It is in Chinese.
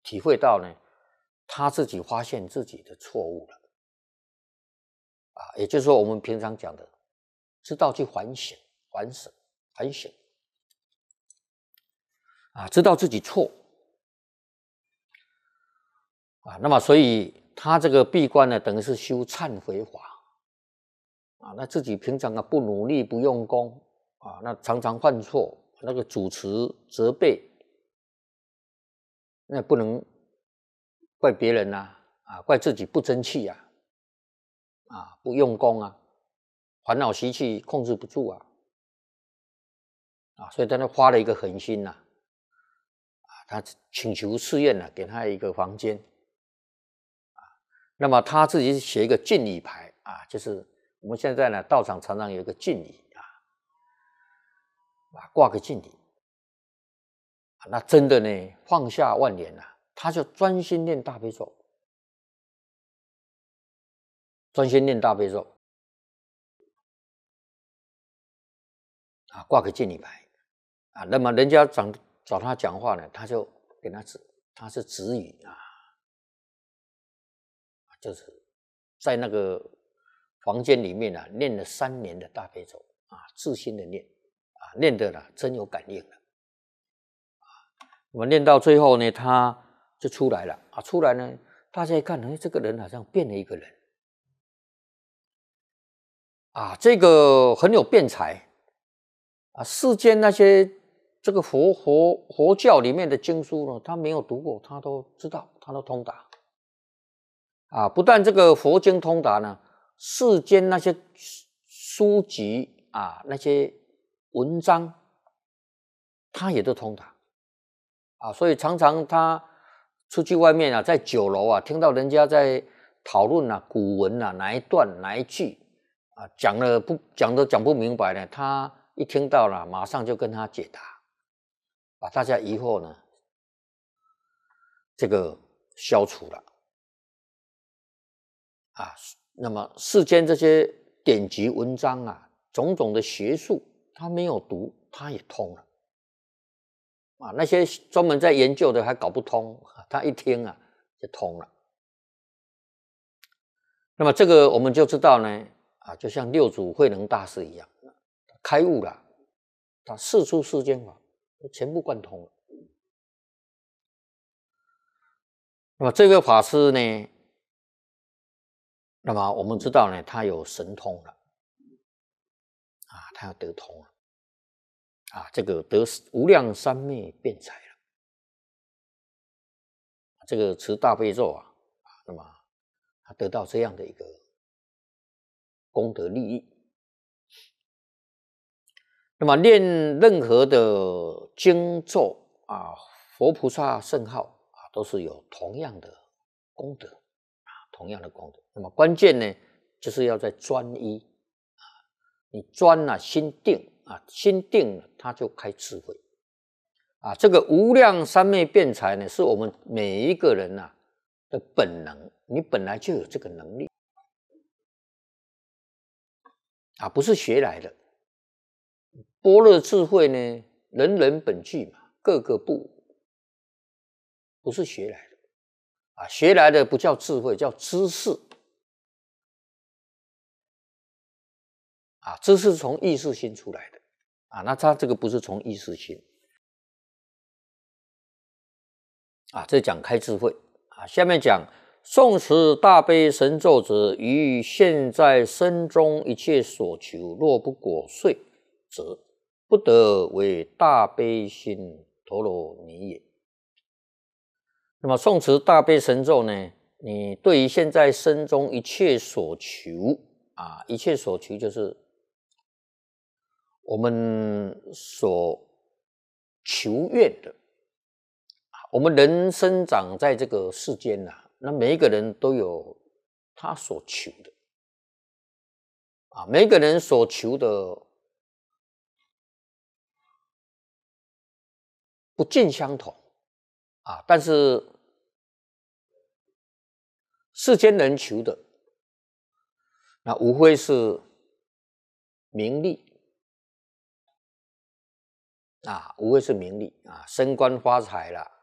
体会到呢，他自己发现自己的错误了也就是说我们平常讲的，知道去反省、反省知道自己错那么所以他这个闭关呢，等于是修忏悔法那自己平常不努力、不用功那常常犯错，那个主持责备，那不能怪别人怪自己不争气不用功烦恼习气控制不住所以他发了一个狠心他请求寺院给他一个房间那么他自己写一个敬礼牌就是我们现在呢道场常常有一个敬礼挂个敬礼那真的呢放下万年他就专心念大悲咒，挂个敬礼牌那么人家找他讲话呢，他就给他是止语就是在那个房间里面念了3年的大悲咒自心的念的真有感应了我们念到最后呢，他就出来了出来呢，大家一看这个人好像变了一个人这个很有辩才世间那些这个佛教里面的经书呢，他没有读过，他都知道，他都通达不但这个佛经通达呢，世间那些书籍那些文章他也都通达所以常常他出去外面在酒楼听到人家在讨论古文哪一段哪一句讲不明白呢，他一听到了马上就跟他解答把大家疑惑呢这个消除了那么世间这些典籍文章种种的学术他没有读他也通了那些专门在研究的还搞不通他一听就通了那么这个我们就知道呢就像六祖慧能大师一样开悟了他释出世间法全部贯通了那么这个法师呢，那么我们知道呢他有神通了他要得通了这个得无量三昧辩才了这个持大悲咒那么他得到这样的一个功德利益那么念任何的经咒佛菩萨圣号都是有同样的功德那么关键呢就是要在专一你专心定心定了它就开智慧这个无量三昧辩才呢是我们每一个人的本能，你本来就有这个能力不是学来的般若智慧呢人人本具嘛，个个不无不是学来的学来的不叫智慧，叫知识知识是从意识心出来的那他这个不是从意识心这讲开智慧下面讲诵持大悲神咒者，于现在身中一切所求，若不果遂则不得为大悲心陀罗尼也。那么诵持大悲神咒呢，你对于现在身中一切所求一切所求就是我们所求愿的我们人生长在这个世间那每一个人都有他所求的每一个人所求的不尽相同但是世间人求的那无非是名利无非是名利升官发财啦